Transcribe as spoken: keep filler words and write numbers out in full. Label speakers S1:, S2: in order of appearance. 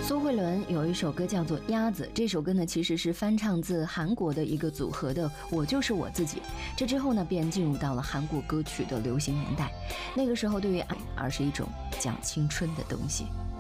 S1: 苏慧伦有一首歌叫做《鸭子》，这首歌呢其实是翻唱自韩国的一个组合的《我就是我自己》。这之后呢，便进入到了韩国歌曲的流行年代。那个时候对于爱而是一种讲青春的东西。